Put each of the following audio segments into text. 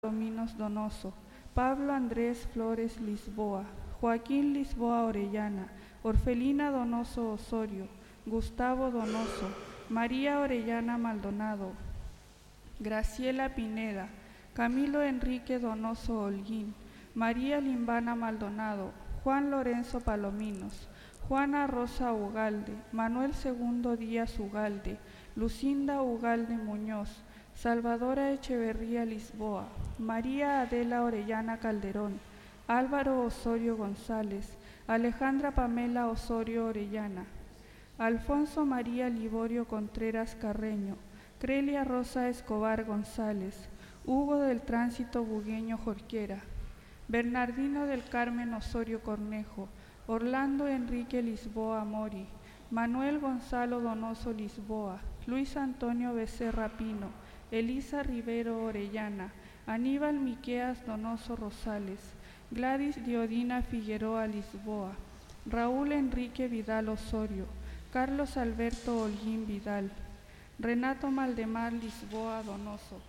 Palominos Donoso, Pablo Andrés Flores Lisboa, Joaquín Lisboa Orellana, Orfelina Donoso Osorio, Gustavo Donoso, María Orellana Maldonado, Graciela Pineda, Camilo Enrique Donoso Holguín, María Limbana Maldonado, Juan Lorenzo Palominos, Juana Rosa Ugalde, Manuel II Díaz Ugalde, Lucinda Ugalde Muñoz, Salvadora Echeverría Lisboa, María Adela Orellana Calderón, Álvaro Osorio González, Alejandra Pamela Osorio Orellana, Alfonso María Liborio Contreras Carreño, Crelia Rosa Escobar González, Hugo del Tránsito Bugueño Jorquera, Bernardino del Carmen Osorio Cornejo, Orlando Enrique Lisboa Mori, Manuel Gonzalo Donoso Lisboa, Luis Antonio Becerra Pino, Elisa Rivero Orellana, Aníbal Miqueas Donoso Rosales, Gladys Diodina Figueroa Lisboa, Raúl Enrique Vidal Osorio, Carlos Alberto Holguín Vidal, Renato Maldemar Lisboa Donoso,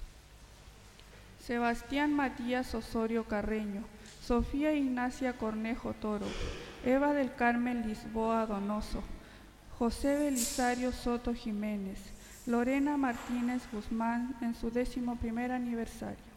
Sebastián Matías Osorio Carreño, Sofía Ignacia Cornejo Toro, Eva del Carmen Lisboa Donoso, José Belisario Soto Jiménez, Lorena Martínez Guzmán en su 11º aniversario.